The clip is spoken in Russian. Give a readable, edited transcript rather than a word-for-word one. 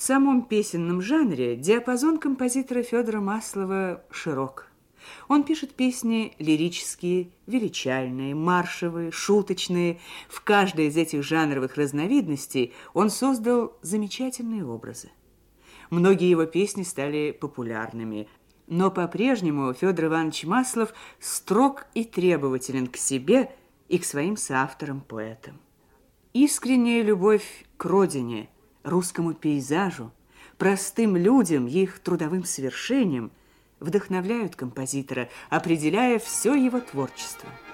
самом песенном жанре диапазон композитора Федора Маслова широк. Он пишет песни лирические, величальные, маршевые, шуточные. В каждой из этих жанровых разновидностей он создал замечательные образы. Многие его песни стали популярными, но по-прежнему Федор Иванович Маслов строг и требователен к себе и к своим соавторам-поэтам. Искренняя любовь к родине, русскому пейзажу, простым людям и их трудовым свершениям вдохновляют композитора, определяя все его творчество.